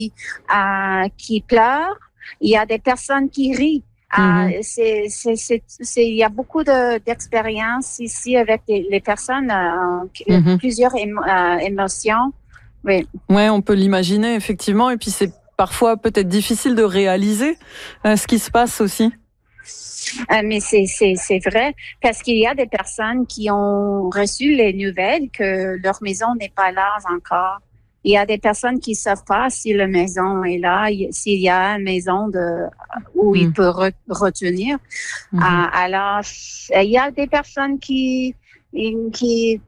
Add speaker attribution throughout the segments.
Speaker 1: qui pleurent. Il y a des personnes qui rient. Il y a beaucoup d'expériences ici avec les personnes, plusieurs émotions. Oui.
Speaker 2: Ouais, on peut l'imaginer effectivement. Et puis c'est parfois peut-être difficile de réaliser ce qui se passe aussi.
Speaker 1: Mais c'est vrai, parce qu'il y a des personnes qui ont reçu les nouvelles que leur maison n'est pas là encore. Il y a des personnes qui ne savent pas si la maison est là, s'il y a une maison où il peut retenir. Alors, il y a des personnes qui disent,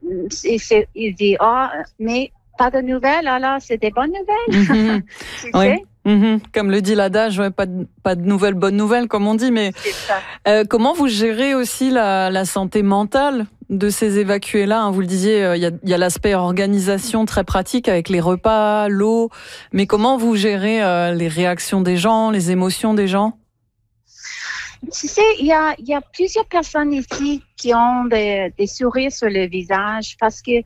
Speaker 1: mais pas de nouvelles, alors c'est des bonnes nouvelles. Tu sais?
Speaker 2: Comme le dit l'adage, pas de nouvelles, bonnes nouvelles, comme on dit. Mais comment vous gérez aussi la santé mentale de ces évacués-là? Vous le disiez, il y a l'aspect organisation très pratique avec les repas, l'eau. Mais comment vous gérez les réactions des gens, les émotions des gens?
Speaker 1: Tu sais, il y a plusieurs personnes ici qui ont des sourires sur le visage parce que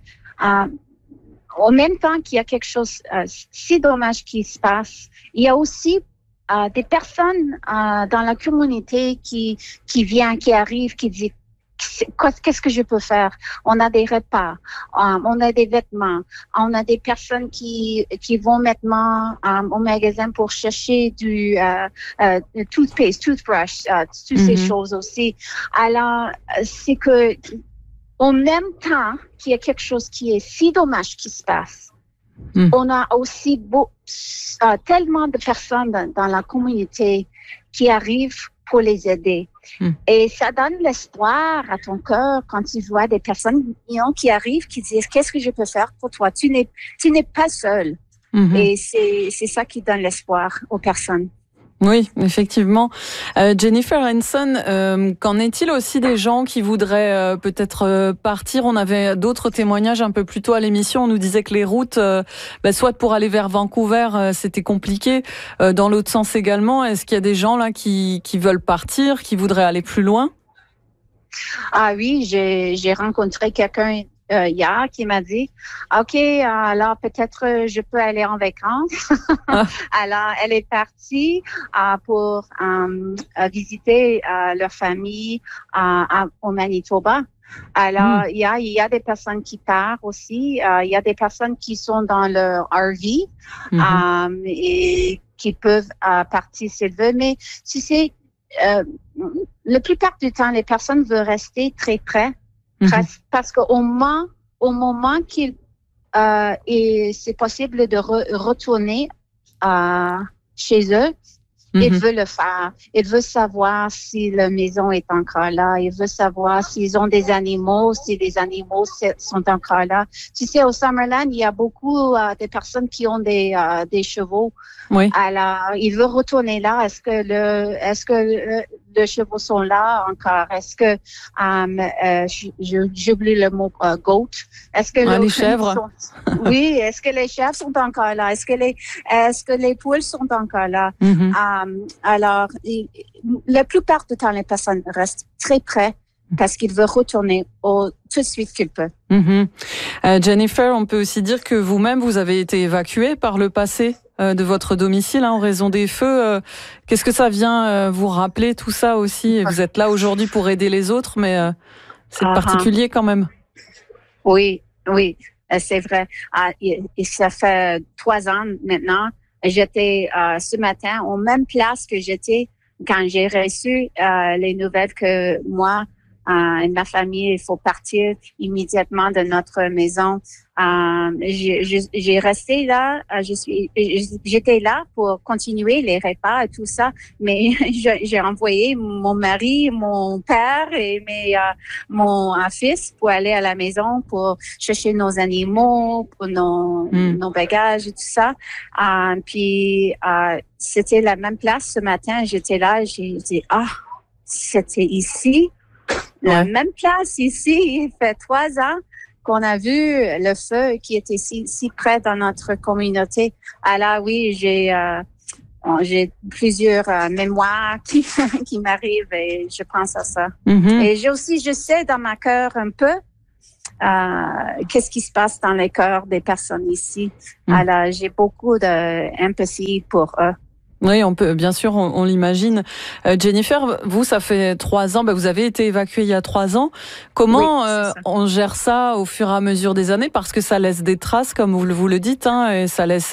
Speaker 1: en même temps qu'il y a quelque chose si dommage qui se passe, il y a aussi des personnes dans la communauté qui arrivent, qui disent qu'est-ce que je peux faire? On a des repas, on a des vêtements, on a des personnes qui vont maintenant au magasin pour chercher du toothpaste, toothbrush, toutes ces choses aussi. Alors, c'est que en même temps qu'il y a quelque chose qui est si dommage qui se passe, on a aussi tellement de personnes dans la communauté qui arrivent pour les aider. Et ça donne l'espoir à ton cœur quand tu vois des personnes qui arrivent, qui disent « Qu'est-ce que je peux faire pour toi? Tu n'es pas seul. » Et c'est ça qui donne l'espoir aux personnes.
Speaker 2: Oui, effectivement. Jennifer Henson, qu'en est-il aussi des gens qui voudraient peut-être partir? On avait d'autres témoignages un peu plus tôt à l'émission. On nous disait que les routes, soit pour aller vers Vancouver, c'était compliqué. Dans l'autre sens également, est-ce qu'il y a des gens là qui veulent partir, qui voudraient aller plus loin?
Speaker 1: Ah oui, j'ai rencontré quelqu'un hier qui m'a dit « OK, alors peut-être je peux aller en vacances. » Alors, elle est partie pour visiter leur famille au Manitoba. Alors, il y a des personnes qui partent aussi. Il y a des personnes qui sont dans leur RV et qui peuvent partir s'ils veulent. Mais tu sais, la plupart du temps, les personnes veulent rester très près. Parce qu'au moment qu'il c'est possible de retourner chez eux, ils veulent le faire. Ils veulent savoir si la maison est encore là. Ils veulent savoir s'ils ont des animaux, si les animaux sont encore là. Tu sais, au Summerland, il y a beaucoup de personnes qui ont des chevaux.
Speaker 2: Oui.
Speaker 1: Alors, ils veulent retourner là. Est-ce que les chevaux sont là encore? Est-ce que j'oublie le mot goat? Est-ce que
Speaker 2: les chèvres?
Speaker 1: Oui, est-ce que les chèvres sont encore là? Est-ce que les poules sont encore là? Alors, la plupart du temps, les personnes restent très près parce qu'ils veulent retourner tout de suite qu'ils peuvent.
Speaker 2: Jennifer, on peut aussi dire que vous-même, vous avez été évacuée par le passé de votre domicile en raison des feux. Qu'est-ce que ça vient vous rappeler, tout ça aussi? Vous êtes là aujourd'hui pour aider les autres, mais c'est particulier quand même.
Speaker 1: Oui, c'est vrai. Et ça fait 3 ans maintenant. J'étais ce matin aux mêmes places que j'étais quand j'ai reçu les nouvelles que moi et ma famille, il faut partir immédiatement de notre maison. J'ai resté là. J'étais là pour continuer les repas et tout ça, mais j'ai envoyé mon mari, mon père et mon fils pour aller à la maison pour chercher nos animaux, pour nos bagages et tout ça. Puis c'était la même place ce matin. J'étais là. J'ai dit c'était ici. La même place ici, il fait 3 ans qu'on a vu le feu qui était si près dans notre communauté. Alors oui, j'ai j'ai plusieurs mémoires qui m'arrivent et je pense à ça. Et je sais dans ma cœur un peu qu'est-ce qui se passe dans les cœurs des personnes ici. Alors, j'ai beaucoup d'empathie pour eux.
Speaker 2: Oui, on peut, bien sûr, on l'imagine. Jennifer, vous, ça fait 3 ans, vous avez été évacuée il y a 3 ans. Comment on gère ça au fur et à mesure des années? Parce que ça laisse des traces, comme vous le dites, et ça laisse